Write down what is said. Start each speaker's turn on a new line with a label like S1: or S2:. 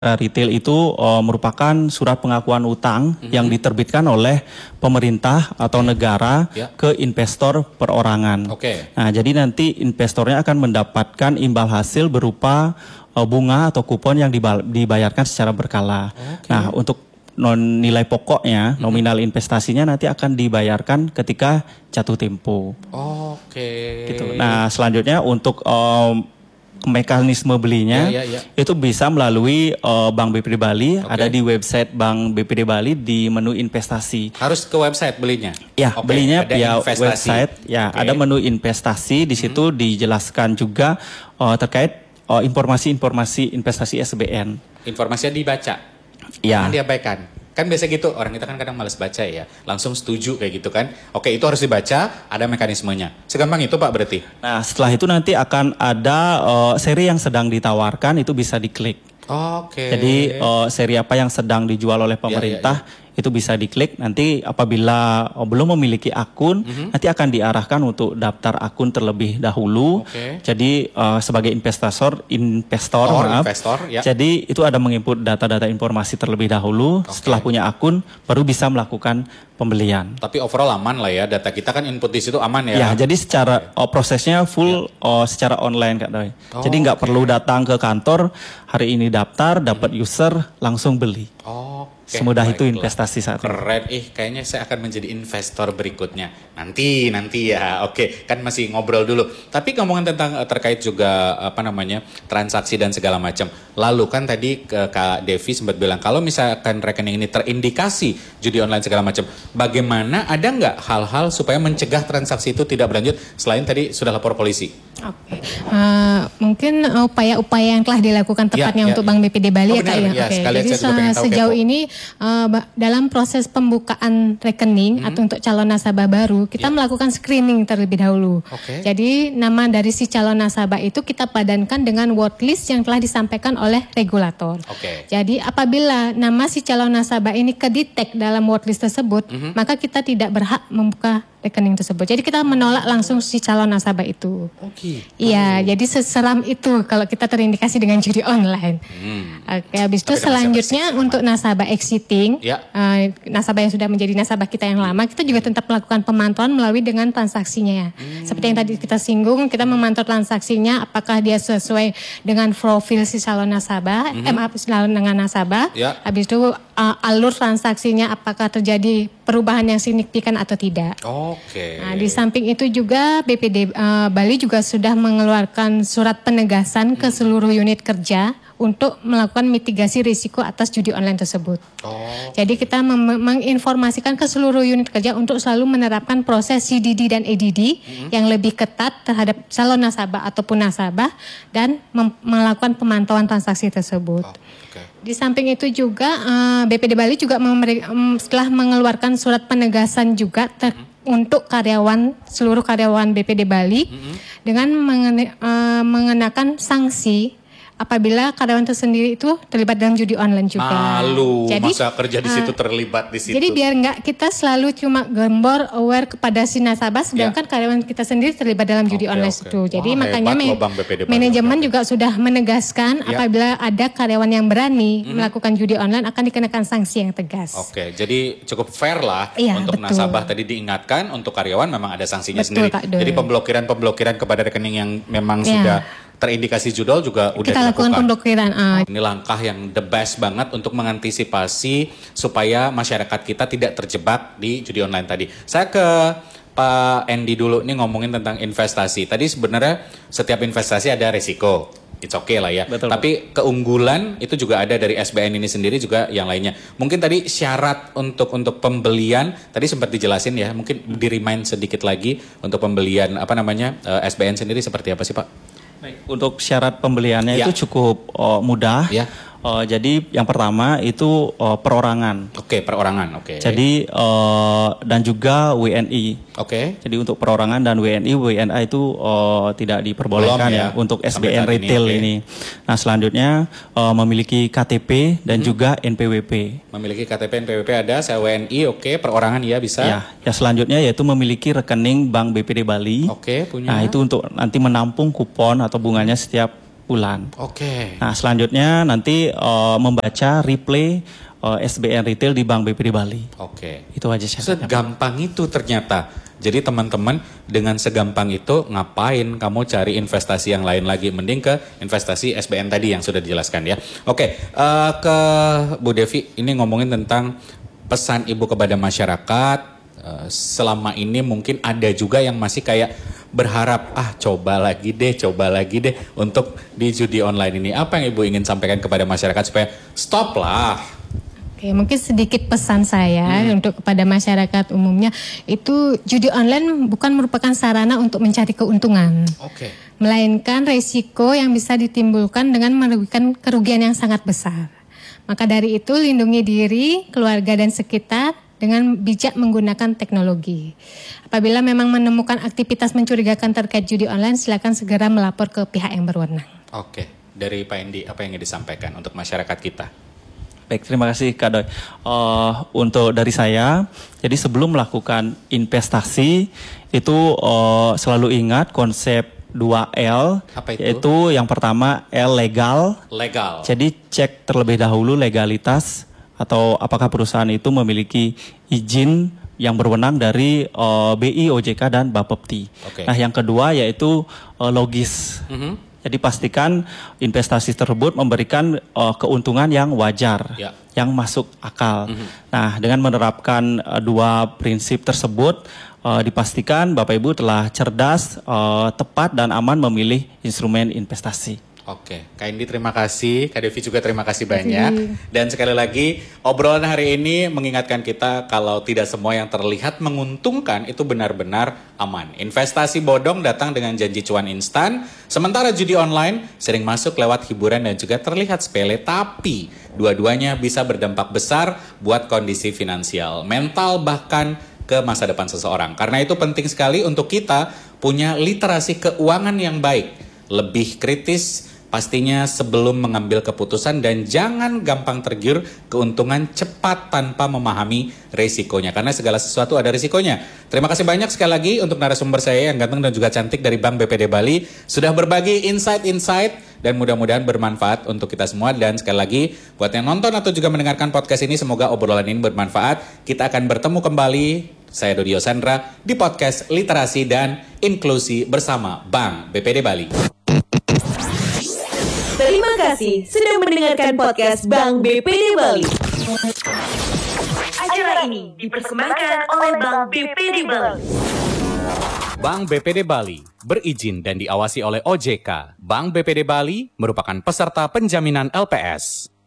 S1: Retail itu merupakan surat pengakuan utang yang diterbitkan oleh pemerintah atau negara ke investor perorangan. Nah, jadi nanti investornya akan mendapatkan imbal hasil berupa bunga atau kupon yang dibayarkan secara berkala. Nah, untuk nilai pokoknya, nominal investasinya nanti akan dibayarkan ketika jatuh tempo. Gitu. Nah, selanjutnya untuk mekanisme belinya itu bisa melalui Bank BPD Bali, ada di website Bank BPD Bali di menu investasi.
S2: Harus ke website belinya?
S1: Ya, belinya via website. Ya, ada menu investasi, di situ dijelaskan juga terkait informasi-informasi investasi SBN.
S2: Informasinya dibaca?
S1: Ya.
S2: Jangan diabaikan. Kan biasa gitu, orang kita kan kadang malas baca ya, langsung setuju kayak gitu kan. Oke, itu harus dibaca, ada mekanismenya. Segampang itu Pak berarti? Nah,
S1: setelah itu nanti akan ada seri yang sedang ditawarkan, itu bisa diklik. Jadi seri apa yang sedang dijual oleh pemerintah, itu bisa diklik. Nanti apabila belum memiliki akun, nanti akan diarahkan untuk daftar akun terlebih dahulu. Jadi sebagai investor, jadi itu ada menginput data-data informasi terlebih dahulu. Setelah punya akun, baru bisa melakukan pembelian.
S2: Tapi overall aman lah ya, data kita kan input di situ aman ya?
S1: Ya, jadi secara prosesnya full secara online Kak Doi. Jadi nggak perlu datang ke kantor, hari ini daftar, dapat user, langsung beli. Semudah itu investasi saat ini.
S2: Keren, kayaknya saya akan menjadi investor berikutnya. Nanti ya, kan masih ngobrol dulu. Tapi ngomongin tentang terkait juga transaksi dan segala macam. Lalu kan tadi Kak Devi sempat bilang kalau misalkan rekening ini terindikasi judi online segala macam, bagaimana, ada nggak hal-hal supaya mencegah transaksi itu tidak berlanjut selain tadi sudah lapor polisi?
S3: Mungkin upaya-upaya yang telah dilakukan tepatnya untuk Bank BPD Bali ya Kak ya. Jadi sejauh ini dalam proses pembukaan rekening atau untuk calon nasabah baru, kita melakukan screening terlebih dahulu. Jadi nama dari si calon nasabah itu kita padankan dengan wordlist yang telah disampaikan oleh regulator. Jadi apabila nama si calon nasabah ini kedetek dalam wordlist tersebut, maka kita tidak berhak membuka rekening tersebut. Jadi kita menolak langsung si calon nasabah itu. Iya, jadi seseram itu kalau kita terindikasi dengan judi online. Habis itu selanjutnya untuk nasabah exiting, nasabah yang sudah menjadi nasabah kita yang lama, kita juga tetap melakukan pemantauan melalui dengan transaksinya. Seperti yang tadi kita singgung, kita memantau transaksinya apakah dia sesuai dengan profil si calon nasabah, calon dengan nasabah. Habis itu alur transaksinya apakah terjadi perubahan yang signifikan atau tidak. Nah, di samping itu juga BPD Bali juga sudah mengeluarkan surat penegasan ke seluruh unit kerja untuk melakukan mitigasi risiko atas judi online tersebut. Jadi kita menginformasikan ke seluruh unit kerja untuk selalu menerapkan proses CDD dan EDD yang lebih ketat terhadap calon nasabah ataupun nasabah dan melakukan pemantauan transaksi tersebut. Di samping itu juga BPD Bali juga setelah mengeluarkan surat penegasan juga untuk seluruh karyawan BPD Bali dengan mengenakan sanksi apabila karyawan tersendiri itu terlibat dalam judi online juga.
S2: Jadi, masa kerja di situ terlibat di situ.
S3: Jadi biar nggak kita selalu cuma gembor aware kepada si nasabah, sedangkan karyawan kita sendiri terlibat dalam judi online itu. Jadi makanya manajemen juga sudah menegaskan apabila ada karyawan yang berani melakukan judi online akan dikenakan sanksi yang tegas.
S2: Jadi cukup fair lah untuk nasabah tadi diingatkan, untuk karyawan memang ada sanksinya sendiri. Jadi pemblokiran kepada rekening yang memang sudah terindikasi judul juga udah
S3: kita lakukan pemblokiran.
S2: Ini langkah yang the best banget untuk mengantisipasi supaya masyarakat kita tidak terjebak di judi online tadi. Saya ke Pak Andy dulu nih ngomongin tentang investasi. Tadi sebenarnya setiap investasi ada resiko. It's okay lah ya. Tapi keunggulan itu juga ada dari SBN ini sendiri juga yang lainnya. Mungkin tadi syarat untuk pembelian tadi sempat dijelasin ya. Mungkin di-remind sedikit lagi untuk pembelian SBN sendiri seperti apa sih Pak?
S1: Baik, untuk syarat pembeliannya itu cukup mudah. Jadi yang pertama itu perorangan.
S2: Perorangan.
S1: Jadi dan juga WNI. Jadi untuk perorangan dan WNI, WNA itu tidak diperbolehkan ya untuk SBN retail ini. Nah, selanjutnya memiliki KTP dan juga NPWP.
S2: Memiliki KTP NPWP ada, saya WNI, perorangan ya bisa.
S1: Ya, selanjutnya yaitu memiliki rekening Bank BPD Bali.
S2: Punya.
S1: Nah, itu untuk nanti menampung kupon atau bunganya setiap bulan.
S2: Oke.
S1: Nah, selanjutnya nanti membaca replay SBN Retail di Bank BPD Bali.
S2: Oke.
S1: Itu aja syaratnya.
S2: Segampang itu ternyata. Jadi teman-teman dengan segampang itu ngapain kamu cari investasi yang lain lagi? Mending ke investasi SBN tadi yang sudah dijelaskan ya. Oke, ke Bu Devi ini ngomongin tentang pesan Ibu kepada masyarakat. Selama ini mungkin ada juga yang masih kayak berharap coba lagi deh untuk di judi online ini. Apa yang Ibu ingin sampaikan kepada masyarakat supaya stop lah?
S3: Oke, mungkin sedikit pesan saya untuk kepada masyarakat umumnya, itu judi online bukan merupakan sarana untuk mencari keuntungan.
S2: Oke.
S3: Melainkan resiko yang bisa ditimbulkan dengan merugikan kerugian yang sangat besar. Maka dari itu lindungi diri, keluarga dan sekitar dengan bijak menggunakan teknologi. Apabila memang menemukan aktivitas mencurigakan terkait judi online, silakan segera melapor ke pihak yang berwenang.
S2: Oke, dari Pak Endi apa yang ingin disampaikan untuk masyarakat kita?
S1: Baik, terima kasih Kak Doi. Untuk dari saya, jadi sebelum melakukan investasi itu selalu ingat konsep 2L.
S2: Apa itu?
S1: Yaitu yang pertama L legal.
S2: Legal.
S1: Jadi cek terlebih dahulu legalitas atau apakah perusahaan itu memiliki izin yang berwenang dari BI, OJK dan Bapepti.
S2: Okay.
S1: Nah, yang kedua yaitu logis. Jadi pastikan investasi tersebut memberikan keuntungan yang wajar, yang masuk akal. Nah, dengan menerapkan dua prinsip tersebut, dipastikan Bapak Ibu telah cerdas, tepat dan aman memilih instrumen investasi.
S2: Oke, Kak Indi terima kasih, Kak Devi juga terima kasih banyak. Dan sekali lagi, obrolan hari ini mengingatkan kita kalau tidak semua yang terlihat menguntungkan itu benar-benar aman. Investasi bodong datang dengan janji cuan instan, sementara judi online sering masuk lewat hiburan dan juga terlihat sepele, tapi dua-duanya bisa berdampak besar buat kondisi finansial, mental, bahkan ke masa depan seseorang. Karena itu penting sekali untuk kita punya literasi keuangan yang baik, lebih kritis pastinya sebelum mengambil keputusan, dan jangan gampang tergiur keuntungan cepat tanpa memahami resikonya. Karena segala sesuatu ada resikonya. Terima kasih banyak sekali lagi untuk narasumber saya yang ganteng dan juga cantik dari Bank BPD Bali. Sudah berbagi insight-insight dan mudah-mudahan bermanfaat untuk kita semua. Dan sekali lagi buat yang nonton atau juga mendengarkan podcast ini, semoga obrolan ini bermanfaat. Kita akan bertemu kembali, saya Dodi Yosandra, di podcast Literasi dan Inklusi bersama Bank BPD Bali.
S4: Terima kasih sudah mendengarkan podcast Bank BPD Bali. Acara ini dipersembahkan oleh Bank BPD Bali.
S2: Bank BPD Bali berizin dan diawasi oleh OJK. Bank BPD Bali merupakan peserta penjaminan LPS.